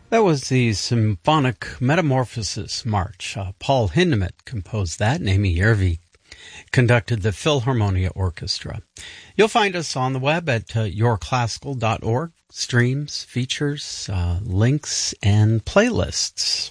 That was the Symphonic Metamorphosis March. Paul Hindemith composed that, and Amy Yervi conducted the Philharmonia Orchestra. You'll find us on the web at yourclassical.org. Streams, features, links, and playlists.